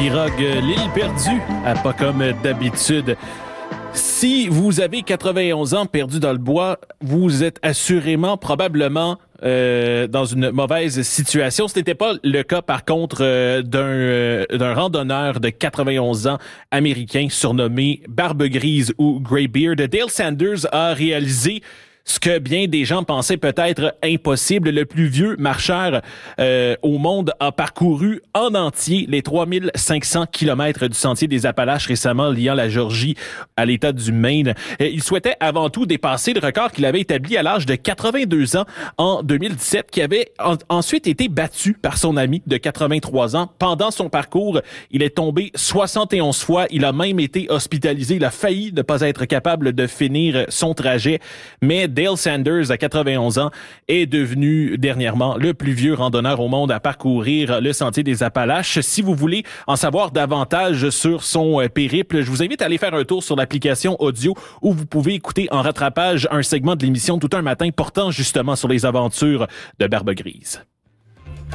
pirogue L'Île perdue, pas comme d'habitude. Si vous avez 91 ans perdu dans le bois, vous êtes assurément, probablement dans une mauvaise situation. Ce n'était pas le cas, par contre, d'un randonneur de 91 ans américain surnommé Barbe Grise ou Greybeard. Dale Sanders a réalisé ce que bien des gens pensaient peut-être impossible. Le plus vieux marcheur au monde a parcouru en entier les 3500 kilomètres du sentier des Appalaches récemment liant la Géorgie à l'État du Maine. Il souhaitait avant tout dépasser le record qu'il avait établi à l'âge de 82 ans en 2017, qui avait ensuite été battu par son ami de 83 ans. Pendant son parcours, il est tombé 71 fois. Il a même été hospitalisé. Il a failli ne pas être capable de finir son trajet. Mais Dale Sanders, à 91 ans, est devenu dernièrement le plus vieux randonneur au monde à parcourir le sentier des Appalaches. Si vous voulez en savoir davantage sur son périple, je vous invite à aller faire un tour sur l'application audio où vous pouvez écouter en rattrapage un segment de l'émission Tout un matin portant justement sur les aventures de Barbe Grise.